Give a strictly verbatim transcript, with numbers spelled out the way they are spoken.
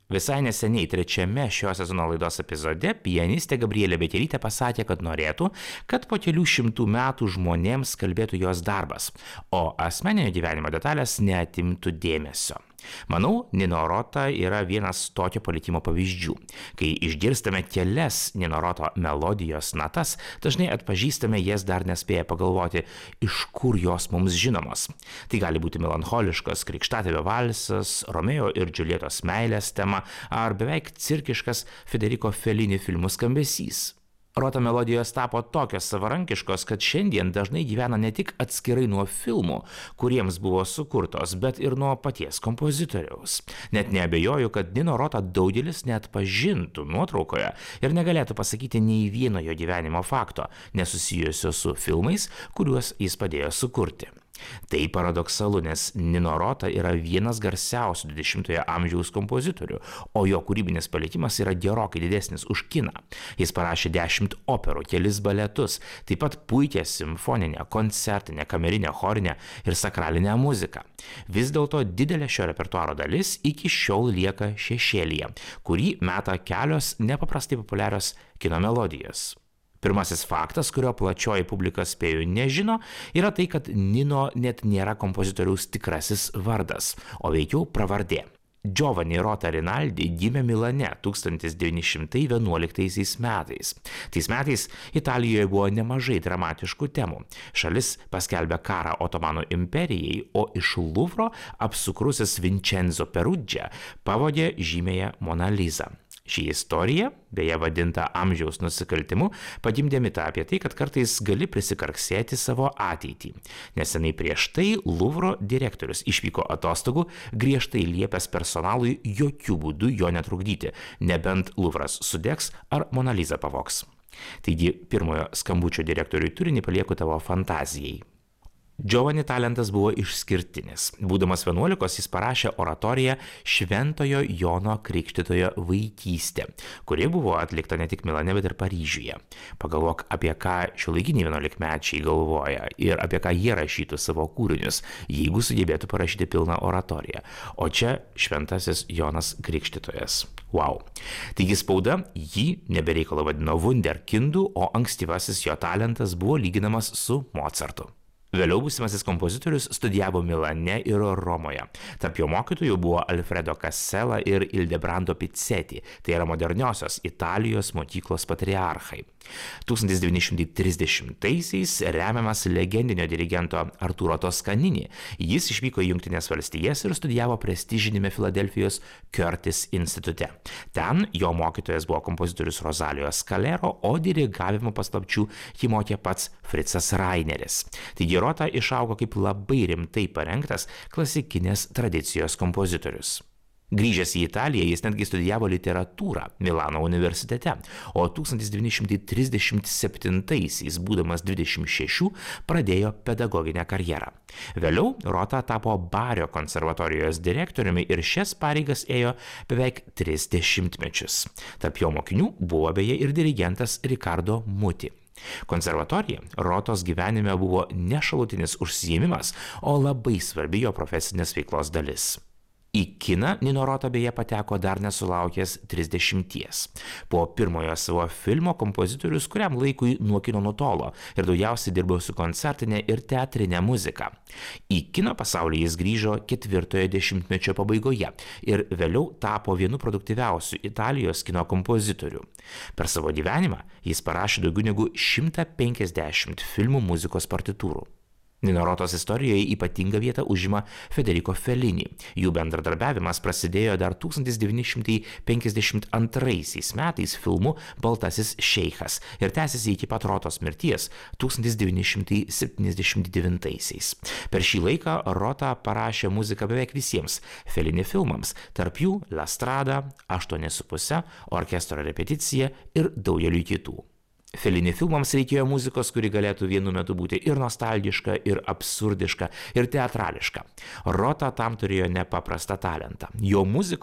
Visai neseniai trečiame šio sezono laidos epizode pianistė Gabrielė Bekerytė pasakė, kad norėtų, kad po kelių šimtų metų žmonėms kalbėtų jos darbas, o asmeninio gyvenimo detalės neatimtų dėmesio. Manau, Nino Rota yra vienas tokio palikimo pavyzdžių. Kai išgirstame kelias Nino Roto melodijos natas, dažnai atpažįstame jas dar nespėję pagalvoti, iš kur jos mums žinomos. Tai gali būti melancholiškas krikštatėvio valsas, Romeo ir Džiuljetos meilės tema ar beveik cirkiškas Federico Fellini filmų skambesys. Rota melodijos tapo tokios savarankiškos, kad šiandien dažnai gyvena ne tik atskirai nuo filmų, kuriems buvo sukurtos, bet ir nuo paties kompozitoriaus. Net neabejoju, kad Nino Rota daugelis net pažintų nuotraukoje ir negalėtų pasakyti nei vieno jo gyvenimo fakto, nesusijusio su filmais, kuriuos jis padėjo sukurti. Tai paradoksalu, nes Nino Rota yra vienas garsiausių dvidešimtojo amžiaus kompozitorių, o jo kūrybinis palikimas yra gerokai didesnis už kiną. Jis parašė dešimt operų, kelis baletus, taip pat puikią simfoninę, koncertinę, kamerinę, chorinę ir sakralinę muziką. Vis dėlto didelė šio repertuaro dalis iki šiol lieka šešėlyje, kurį meta kelios nepaprastai populiarios kino melodijos. Pirmasis faktas, kurio plačioji publika spėju nežino, yra tai, kad Nino net nėra kompozitoriaus tikrasis vardas, o veikiau pravardė. Giovanni Rota Rinaldi gimė Milane tūkstantis devyni šimtai vienuoliktaisiais metais. Tais metais Italijoje buvo nemažai dramatiškų temų. Šalis paskelbė karą Otomanų imperijai, o iš Luvro apsukrusis Vincenzo Peruggia pavogė žymėją Mona Lisą. Ši istorija, beje vadinta amžiaus nusikaltimu, pagimdė mitą apie tai, kad kartais gali prisikarksėti savo ateitį. Nesenai prieš tai Luvro direktorius išvyko atostogų, griežtai liepęs personalui jokių būdų jo netrukdyti, nebent Luvras sudegs ar Mona Lisa pavogs. Taigi, pirmojo skambučio direktoriui turinį palieku tavo fantazijai. Giovanni talentas buvo išskirtinis. Būdamas vienuolikos jis parašė oratoriją Šventojo Jono Krikštytojo vaikystė, kuri buvo atlikta ne tik Milane, bet ir Paryžiuje. Pagalvok, apie ką šiuolaikiniai vienuolikmečiai galvoja ir apie ką jie rašytų savo kūrinius, jeigu sugebėtų parašyti pilną oratoriją. O čia Šventasis Jonas Krikštytojas. Wow. Taigi spauda jį nebereikalo vadino wunderkindu, o ankstyvasis jo talentas buvo lyginamas su Mozartu. Vėliau būsimasis kompozitorius studijavo Milane ir Romoje. Tarp jo mokytojų buvo Alfredo Casella ir Ildebrando Pizzetti, tai yra moderniosios Italijos mokyklos patriarchai. tūkstantis devyni šimtai trisdešimtaisiais remiamas legendinio dirigento Arturo Toscanini, jis išvyko į Jungtines valstijas ir studijavo prestižinėme Filadelfijos Curtis institute. Ten jo mokytojas buvo kompozitorius Rosalio Scalero, o dirigavimo paslapčių jį mokė pats Fritzas Raineris. Taigi Rota išaugo kaip labai rimtai parengtas klasikinės tradicijos kompozitorius. Grįžęs į Italiją, jis netgi studijavo literatūrą Milano universitete, o tūkstantis devyni šimtai trisdešimt septintaisiais, būdamas dvidešimt šešių, pradėjo pedagoginę karjerą. Vėliau Rota tapo Bario konservatorijos direktoriumi ir šias pareigas ėjo beveik tris dešimtmečius. Tarp jo mokinių buvo beje ir dirigentas Riccardo Muti. Konservatorija Rotos gyvenime buvo ne šalutinis užsiėmimas, o labai svarbi jo profesinės veiklos dalis. Į kiną Nino Rota beje pateko dar nesulaukęs trisdešimties. Po pirmojo savo filmo kompozitorius kuriam laikui nuo kino nutolo ir daugiausiai dirbo su koncertinė ir teatrinė muzika. Į kino pasaulį jis grįžo ketvirtojo dešimtmečio pabaigoje ir vėliau tapo vienu produktyviausių Italijos kino kompozitorių. Per savo gyvenimą jis parašė daugiau negu šimtą penkiasdešimt filmų muzikos partitūrų. Nino Rotos istorijoje ypatingą vietą užima Federico Fellini. Jų bendradarbiavimas prasidėjo dar tūkstantis devyni šimtai penkiasdešimt antraisiais metais filmu Baltasis šeichas ir tęsiasi iki pat Rotos mirties tūkstantis devyni šimtai septyniasdešimt devintaisiais. Per šį laiką Rota parašė muziką beveik visiems Fellini filmams, tarp jų La Strada, aštuoni su puse, Orkestro repeticija ir daugeliui kitų. Fellini filmams reikėjo muzikos, kuri galėtų vienu metu būti ir nostalgiška, ir absurdiška, ir teatrališka. Rota tam turėjo nepaprastą talentą. Jo muzika